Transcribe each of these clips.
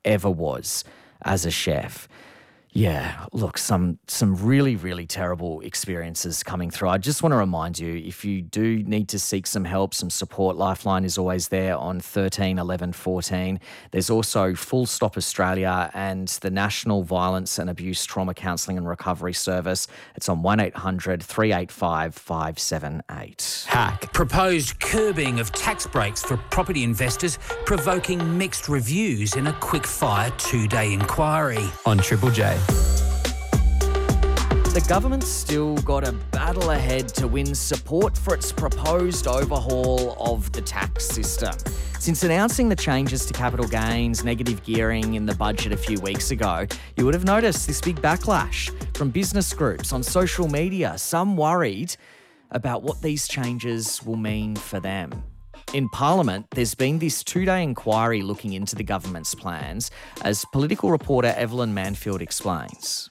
ever was as a chef. Yeah, look, some really, really terrible experiences coming through. I just want to remind you, if you do need to seek some help, some support, Lifeline is always there on 13 11 14. There's also Full Stop Australia and the National Violence and Abuse Trauma Counselling and Recovery Service. It's on 1800 385 578. Hack. Proposed curbing of tax breaks for property investors provoking mixed reviews in a quick-fire 2-day inquiry. On Triple J. The government's still got a battle ahead to win support for its proposed overhaul of the tax system. Since announcing the changes to capital gains, negative gearing in the budget a few weeks ago, you would have noticed this big backlash from business groups on social media, some worried about what these changes will mean for them. In Parliament, there's been this 2-day inquiry looking into the government's plans, as political reporter Evelyn Manfield explains.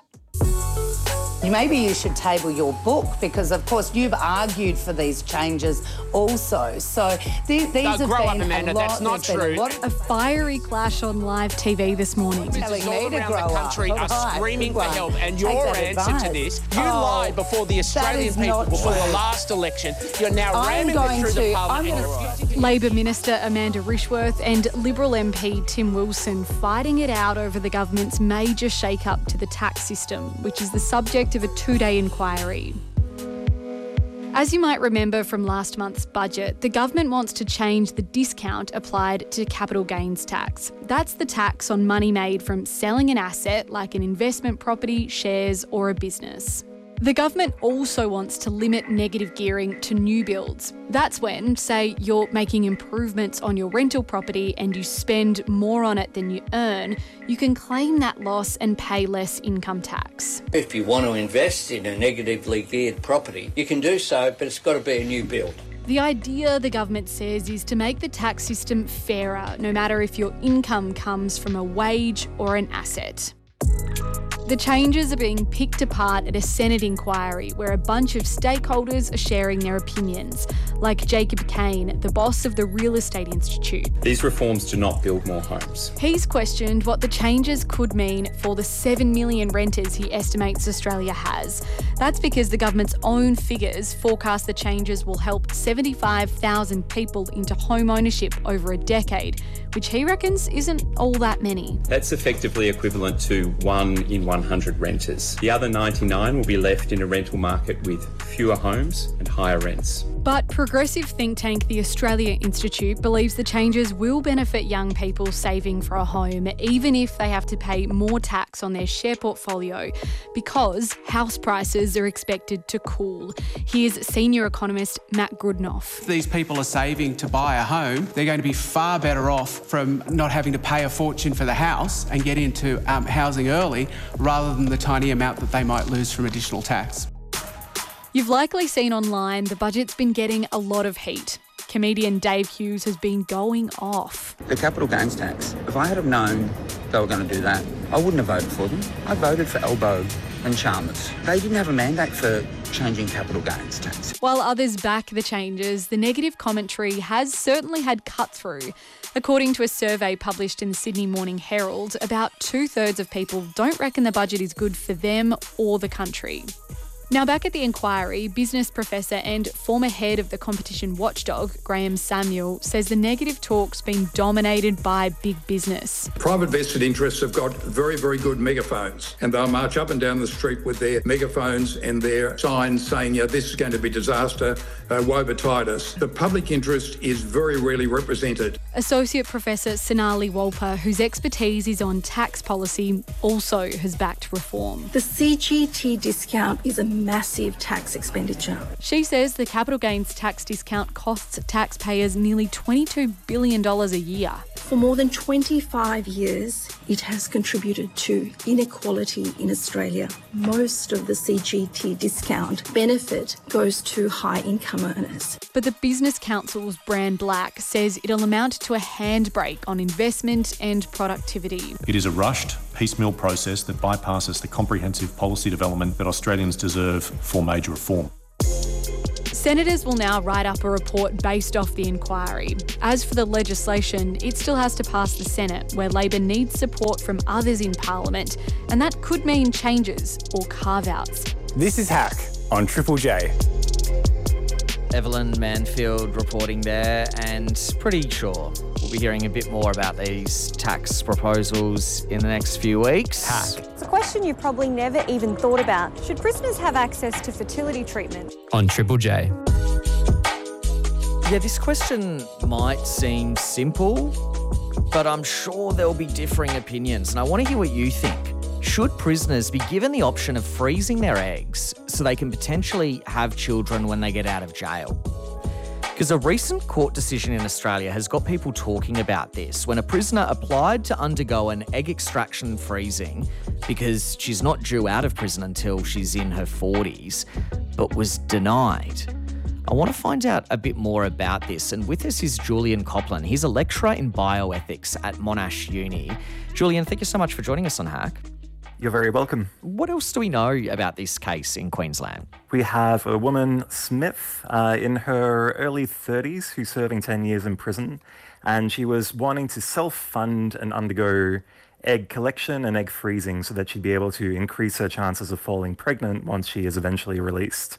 Maybe you should table your book because, of course, you've argued for these changes also. So these have grow been up, Amanda. a lot. That's not true. A fiery clash on live TV this morning. Telling all me to around grow the country up. are screaming for help, and your answer to this, you lied before the Australian people before the last election. You're now ramming it through the parliament. Labor Minister Amanda Rishworth and Liberal MP Tim Wilson fighting it out over the government's major shake-up to the tax system, which is the subject of a 2-day inquiry. As you might remember from last month's budget, the government wants to change the discount applied to capital gains tax. That's the tax on money made from selling an asset like an investment property, shares or a business. The government also wants to limit negative gearing to new builds. That's when, say, you're making improvements on your rental property and you spend more on it than you earn, you can claim that loss and pay less income tax. If you want to invest in a negatively geared property, you can do so, but it's got to be a new build. The idea, the government says, is to make the tax system fairer, no matter if your income comes from a wage or an asset. The changes are being picked apart at a Senate inquiry where a bunch of stakeholders are sharing their opinions, like Jacob Kane, the boss of the Real Estate Institute. These reforms do not build more homes. He's questioned what the changes could mean for the 7 million renters he estimates Australia has. That's because the government's own figures forecast the changes will help 75,000 people into home ownership over a decade, which he reckons isn't all that many. That's effectively equivalent to 1 in 100 renters. The other 99 will be left in a rental market with fewer homes and higher rents. But progressive think tank the Australia Institute believes the changes will benefit young people saving for a home, even if they have to pay more tax on their share portfolio, because house prices are expected to cool. Here's senior economist Matt Grudnoff. If these people are saving to buy a home, they're going to be far better off from not having to pay a fortune for the house and get into housing early, rather than the tiny amount that they might lose from additional tax. You've likely seen online the budget's been getting a lot of heat. Comedian Dave Hughes has been going off. The capital gains tax, if I had have known they were going to do that, I wouldn't have voted for them. I voted for Albo and Chalmers. They didn't have a mandate for changing capital gains tax. While others back the changes, the negative commentary has certainly had cut through. According to a survey published in the Sydney Morning Herald, about 2/3 of people don't reckon the budget is good for them or the country. Now back at the inquiry, business professor and former head of the competition watchdog, Graham Samuel, says the negative talk's been dominated by big business. Private vested interests have got very, very good megaphones, and they'll march up and down the street with their megaphones and their signs saying, this is going to be disaster, woe betide us. The public interest is very rarely represented. Associate Professor Sonali Wolper, whose expertise is on tax policy, also has backed reform. The CGT discount is a massive tax expenditure. She says the capital gains tax discount costs taxpayers nearly $22 billion a year. For more than 25 years, it has contributed to inequality in Australia. Most of the CGT discount benefit goes to high income earners. But the Business Council's Brand Black says it'll amount to a handbrake on investment and productivity. It is a rushed, piecemeal process that bypasses the comprehensive policy development that Australians deserve for major reform. Senators will now write up a report based off the inquiry. As for the legislation, it still has to pass the Senate, where Labor needs support from others in Parliament, and that could mean changes or carve-outs. This is Hack on Triple J. Evelyn Manfield reporting there, and pretty sure we'll be hearing a bit more about these tax proposals in the next few weeks. Hack. It's a question you've probably never even thought about. Should prisoners have access to fertility treatment? On Triple J. Yeah, this question might seem simple, but I'm sure there'll be differing opinions, and I want to hear what you think. Should prisoners be given the option of freezing their eggs so they can potentially have children when they get out of jail? Because a recent court decision in Australia has got people talking about this when a prisoner applied to undergo an egg extraction freezing because she's not due out of prison until she's in her 40s, but was denied. I want to find out a bit more about this, and with us is Julian Copland. He's a lecturer in bioethics at Monash Uni. Julian, thank you so much for joining us on Hack. You're very welcome. What else do we know about this case in Queensland? We have a woman, Smith, in her early 30s, who's serving 10 years in prison, and she was wanting to self-fund and undergo egg collection and egg freezing so that she'd be able to increase her chances of falling pregnant once she is eventually released.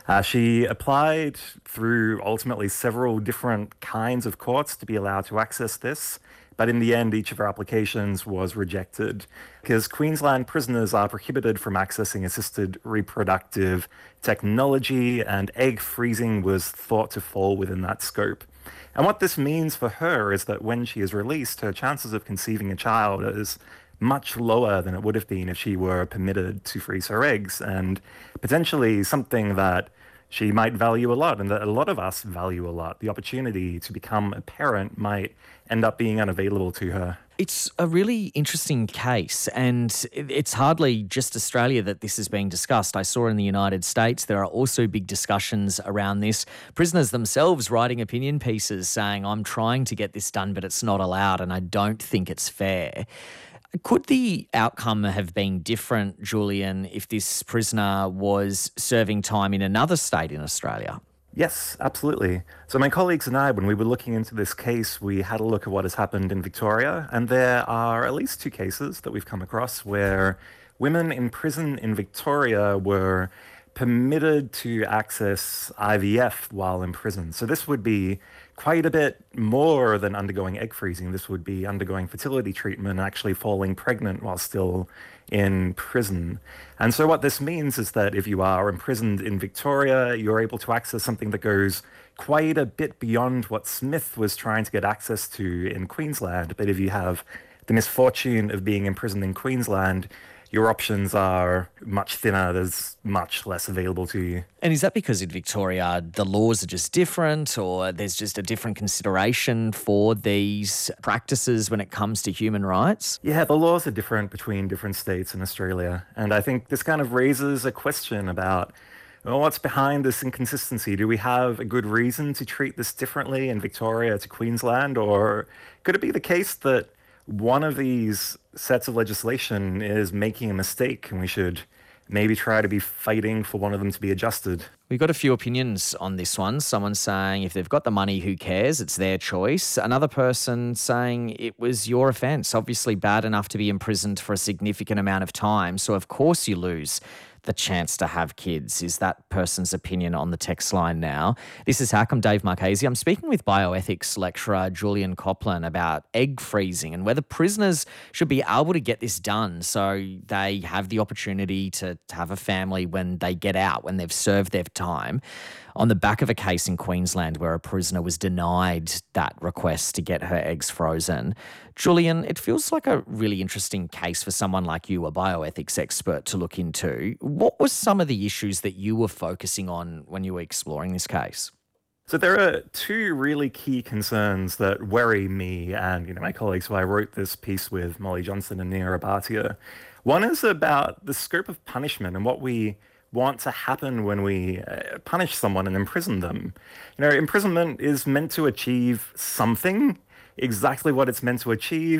She applied through ultimately several different kinds of courts to be allowed to access this. But in the end, each of her applications was rejected because Queensland prisoners are prohibited from accessing assisted reproductive technology, and egg freezing was thought to fall within that scope. And what this means for her is that when she is released, her chances of conceiving a child is much lower than it would have been if she were permitted to freeze her eggs, and potentially something that she might value a lot, and that a lot of us value a lot. The opportunity to become a parent might end up being unavailable to her. It's a really interesting case, and it's hardly just Australia that this is being discussed. I saw in the United States there are also big discussions around this. Prisoners themselves writing opinion pieces saying, I'm trying to get this done, but it's not allowed, and I don't think it's fair. Could the outcome have been different, Julian, if this prisoner was serving time in another state in Australia? Yes, absolutely. So my colleagues and I, when we were looking into this case, we had a look at what has happened in Victoria, and there are at least 2 cases that we've come across where women in prison in Victoria were permitted to access IVF while in prison. So this would be quite a bit more than undergoing egg freezing. This would be undergoing fertility treatment and actually falling pregnant while still in prison. And so what this means is that if you are imprisoned in Victoria, you're able to access something that goes quite a bit beyond what Smith was trying to get access to in Queensland. But if you have the misfortune of being imprisoned in Queensland, your options are much thinner. There's much less available to you. And is that because in Victoria the laws are just different, or there's just a different consideration for these practices when it comes to human rights? Yeah, the laws are different between different states in Australia. And I think this kind of raises a question about, well, what's behind this inconsistency? Do we have a good reason to treat this differently in Victoria to Queensland? Or could it be the case that one of these sets of legislation is making a mistake and we should maybe try to be fighting for one of them to be adjusted? We've got a few opinions on this one. Someone saying if they've got the money, who cares? It's their choice. Another person saying it was your offence, obviously bad enough to be imprisoned for a significant amount of time, so of course you lose the chance to have kids, is that person's opinion on the text line now. This is Hack. I'm Dave Marchese. I'm speaking with bioethics lecturer Julian Copland about egg freezing and whether prisoners should be able to get this done so they have the opportunity to have a family when they get out, when they've served their time, on the back of a case in Queensland where a prisoner was denied that request to get her eggs frozen. Julian, it feels like a really interesting case for someone like you, a bioethics expert, to look into. What were some of the issues that you were focusing on when you were exploring this case? So there are 2 really key concerns that worry me and my colleagues who I wrote this piece with, Molly Johnson and Nia Abatia. One is about the scope of punishment and what we want to happen when we punish someone and imprison them. Imprisonment is meant to achieve something. Exactly what it's meant to achieve,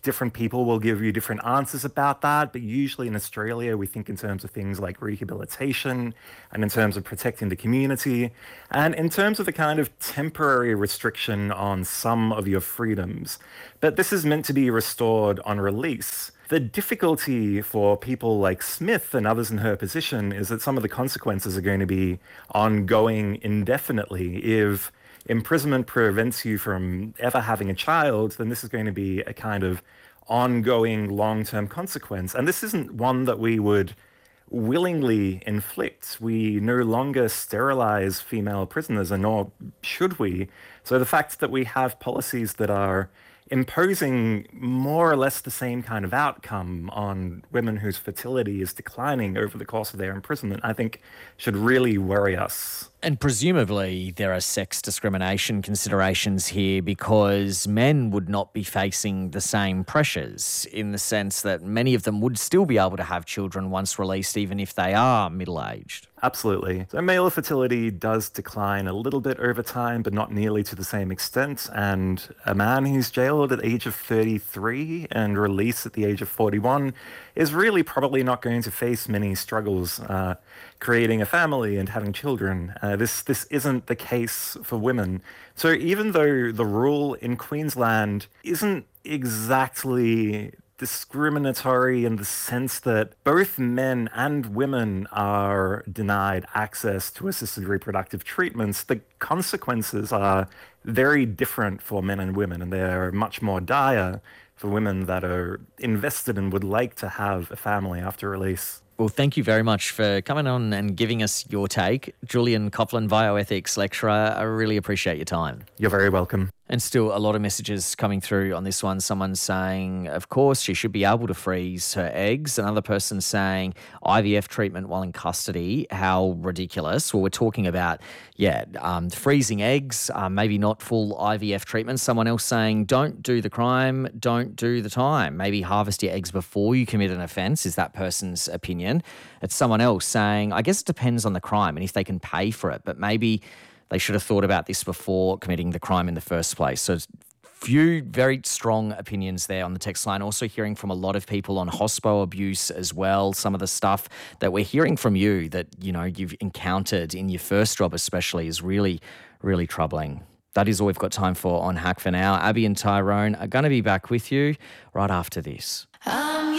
different people will give you different answers about that, but usually in Australia, we think in terms of things like rehabilitation and in terms of protecting the community and in terms of the kind of temporary restriction on some of your freedoms. But this is meant to be restored on release. The difficulty for people like Smith and others in her position is that some of the consequences are going to be ongoing indefinitely. If imprisonment prevents you from ever having a child, then this is going to be a kind of ongoing long-term consequence. And this isn't one that we would willingly inflict. We no longer sterilize female prisoners, and nor should we. So the fact that we have policies that are imposing more or less the same kind of outcome on women whose fertility is declining over the course of their imprisonment, I think should really worry us. And presumably there are sex discrimination considerations here because men would not be facing the same pressures in the sense that many of them would still be able to have children once released, even if they are middle-aged. Absolutely. So male fertility does decline a little bit over time, but not nearly to the same extent. And a man who's jailed at the age of 33 and released at the age of 41 is really probably not going to face many struggles creating a family and having children. This isn't the case for women. So even though the rule in Queensland isn't exactly discriminatory in the sense that both men and women are denied access to assisted reproductive treatments, the consequences are very different for men and women, and they're much more dire for women that are invested and would like to have a family after release. Well, thank you very much for coming on and giving us your take. Julian Coughlin, bioethics lecturer, I really appreciate your time. You're very welcome. And still a lot of messages coming through on this one. Someone saying, of course, she should be able to freeze her eggs. Another person saying IVF treatment while in custody. How ridiculous. Well, we're talking about, freezing eggs, maybe not full IVF treatment. Someone else saying, don't do the crime, don't do the time. Maybe harvest your eggs before you commit an offence is that person's opinion. It's someone else saying, I guess it depends on the crime and if they can pay for it, but maybe they should have thought about this before committing the crime in the first place. So few very strong opinions there on the text line. Also hearing from a lot of people on hospo abuse as well. Some of the stuff that we're hearing from you that, you've encountered in your first job especially is really, really troubling. That is all we've got time for on Hack for now. Abby and Tyrone are going to be back with you right after this.